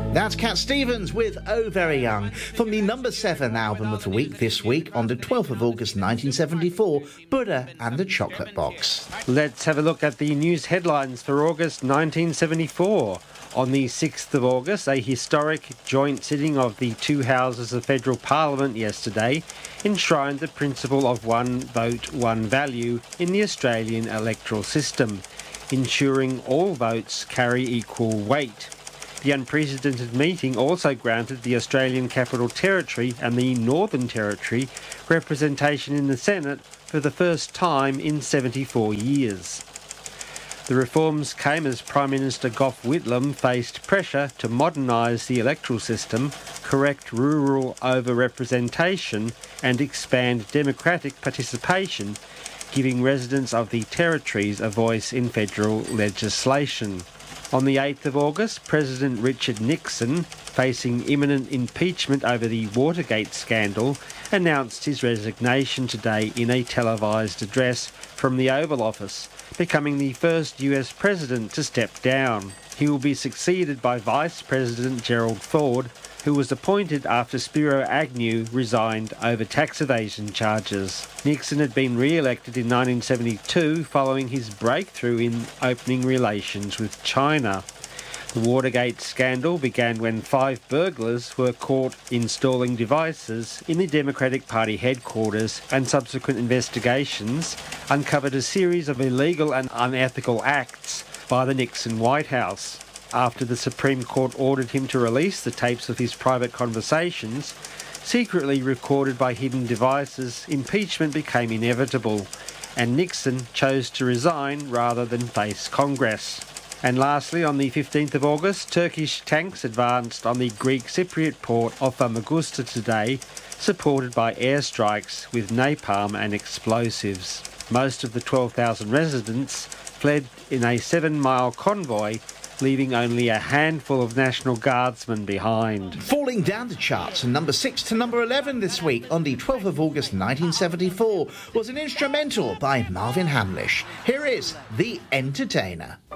That's Cat Stevens with Oh Very Young from the number 7 album of the week this week on the 12th of August 1974, Buddha and the Chocolate Box. Let's have a look at the news headlines for August 1974. On the 6th of August, a historic joint sitting of the two houses of federal parliament yesterday enshrined the principle of one vote, one value in the Australian electoral system, ensuring all votes carry equal weight. The unprecedented meeting also granted the Australian Capital Territory and the Northern Territory representation in the Senate for the first time in 74 years. The reforms came as Prime Minister Gough Whitlam faced pressure to modernise the electoral system, correct rural over-representation and expand democratic participation, giving residents of the territories a voice in federal legislation. On the 8th of August, President Richard Nixon, facing imminent impeachment over the Watergate scandal, announced his resignation today in a televised address from the Oval Office, becoming the first US president to step down. He will be succeeded by Vice President Gerald Ford, who was appointed after Spiro Agnew resigned over tax evasion charges. Nixon had been re-elected in 1972 following his breakthrough in opening relations with China. The Watergate scandal began when 5 burglars were caught installing devices in the Democratic Party headquarters, and subsequent investigations uncovered a series of illegal and unethical acts by the Nixon White House. After the Supreme Court ordered him to release the tapes of his private conversations, secretly recorded by hidden devices, impeachment became inevitable, and Nixon chose to resign rather than face Congress. And lastly, on the 15th of August, Turkish tanks advanced on the Greek Cypriot port of Famagusta today, supported by airstrikes with napalm and explosives. Most of the 12,000 residents fled in a 7-mile convoy, leaving only a handful of National Guardsmen behind. Falling down the charts from number 6 to number 11 this week on the 12th of August 1974 was an instrumental by Marvin Hamlish. Here is The Entertainer.